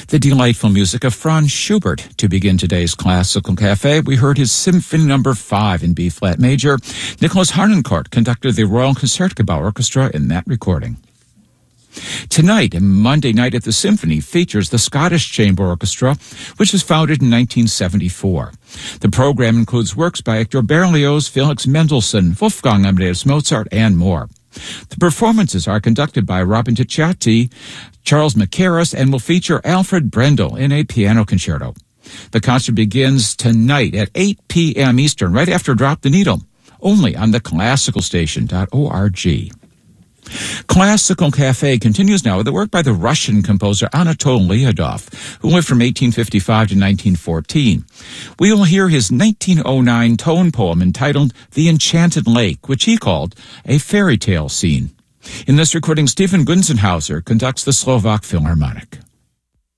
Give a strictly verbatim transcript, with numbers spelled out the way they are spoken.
The delightful music of Franz Schubert. To begin today's Classical Cafe, we heard his Symphony Number five in B-flat major. Nicholas Harnoncourt conducted the Royal Concertgebouw Orchestra in that recording. Tonight, Monday night at the Symphony, features the Scottish Chamber Orchestra, which was founded in nineteen seventy-four. The program includes works by Hector Berlioz, Felix Mendelssohn, Wolfgang Amadeus Mozart, and more. The performances are conducted by Robin Ticciati, Charles Mackerras, and will feature Alfred Brendel in a piano concerto. The concert begins tonight at eight p.m. Eastern, right after Drop the Needle, only on the classical station dot org. Classical Cafe continues now with a work by the Russian composer Anatol Lyudov, who lived from eighteen fifty-five to nineteen fourteen. We will hear his nineteen oh nine tone poem entitled The Enchanted Lake, which he called a fairy tale scene. In this recording, Stephen Gunzenhauser conducts the Slovak Philharmonic.